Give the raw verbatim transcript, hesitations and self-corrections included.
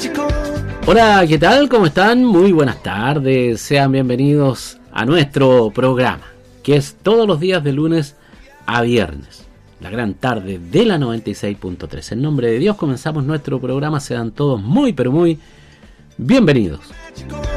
Hola, ¿qué tal? ¿Cómo están? Muy buenas tardes. Sean bienvenidos a nuestro programa, que es todos los días de lunes a viernes, la gran tarde de la noventa y seis punto tres. En nombre de Dios comenzamos nuestro programa. Sean todos muy, pero muy bienvenidos.